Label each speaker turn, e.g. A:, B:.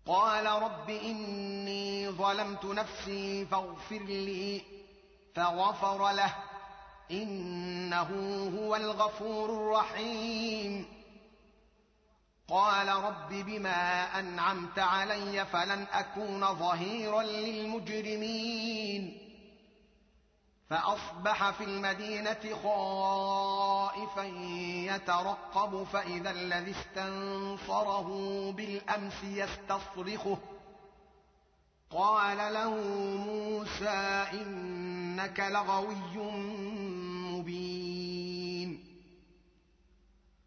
A: قال رب إني ظلمت نفسي فاغفر لي، فغفر له إنه هو الغفور الرحيم. قال رب بما أنعمت علي فلن أكون ظهيرا للمجرمين. فأصبح في المدينة خائفا يترقب فإذا الذي استنصره بالأمس يستصرخه. قال له موسى إنك لغوي